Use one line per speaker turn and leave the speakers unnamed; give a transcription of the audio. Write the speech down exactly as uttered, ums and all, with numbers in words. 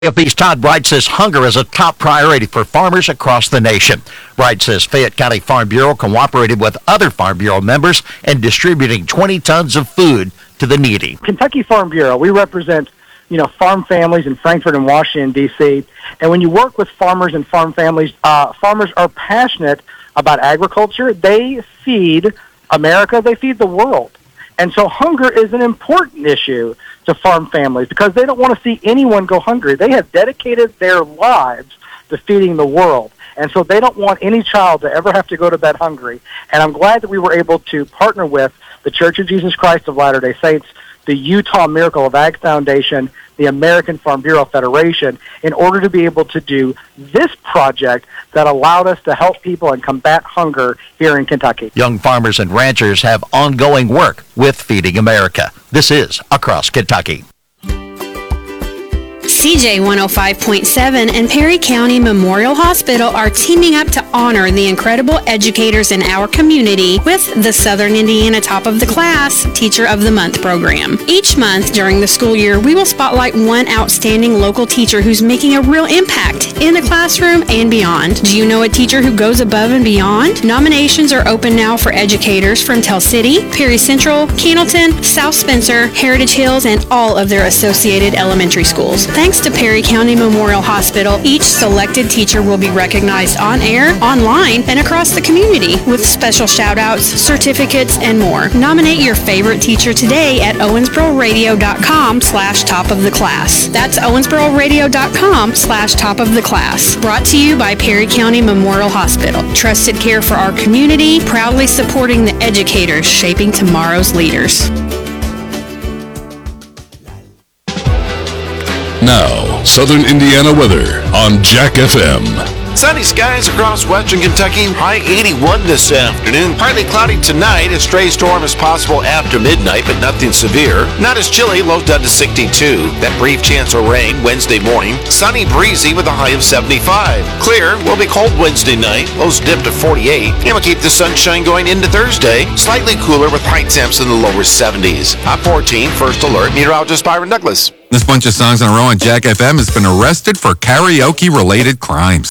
A F B's Todd Wright says hunger is a top priority for farmers across the nation. Wright says Fayette County Farm Bureau cooperated with other Farm Bureau members in distributing twenty tons of food to the needy.
Kentucky Farm Bureau, we represent, you know, farm families in Frankfort and Washington, D C And when you work with farmers and farm families, uh, farmers are passionate about agriculture. They feed America. They feed the world. And so hunger is an important issue to farm families because they don't want to see anyone go hungry. They have dedicated their lives to feeding the world. And so they don't want any child to ever have to go to bed hungry. And I'm glad that we were able to partner with the Church of Jesus Christ of Latter-day Saints, the Utah Miracle of Ag Foundation, the American Farm Bureau Federation, in order to be able to do this project that allowed us to help people and combat hunger here in Kentucky.
Young farmers and ranchers have ongoing work with Feeding America. This is Across Kentucky.
C J one oh five point seven and Perry County Memorial Hospital are teaming up to honor the incredible educators in our community with the Southern Indiana Top of the Class Teacher of the Month program. Each month during the school year, we will spotlight one outstanding local teacher who's making a real impact in the classroom and beyond. Do you know a teacher who goes above and beyond? Nominations are open now for educators from Tell City, Perry Central, Cannleton, South Spencer, Heritage Hills, and all of their associated elementary schools. Thanks to Perry County Memorial Hospital, each selected teacher will be recognized on air, online, and across the community with special shout-outs, certificates, and more. Nominate your favorite teacher today at owensboro-radio.com slash top of the class. That's owensboro-radio.com slash top of the class. Brought to you by Perry County Memorial Hospital. Trusted care for our community, proudly supporting the educators shaping tomorrow's leaders.
Now, Southern Indiana weather on Jack F M.
Sunny skies across western Kentucky, high eighty-one this afternoon. Partly cloudy tonight. A stray storm is possible after midnight, but nothing severe. Not as chilly, lows down to sixty-two. That brief chance of rain Wednesday morning. Sunny, breezy with a high of seventy-five. Clear, will be cold Wednesday night. Lows dip to forty-eight. And we'll keep the sunshine going into Thursday. Slightly cooler with high temps in the lower seventies. I'm fourteen, first alert. Meteorologist Byron Douglas.
This bunch of songs in a row on Jack F M has been arrested for karaoke-related crimes.